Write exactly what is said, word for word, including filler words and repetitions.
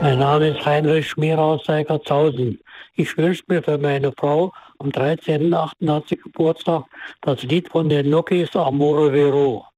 Mein Name ist Heinrich Schmier aus Seigertshausen. Ich wünsche mir für meine Frau am dreizehnten achten hat sie Geburtstag das Lied von den Nokis Amore Vero.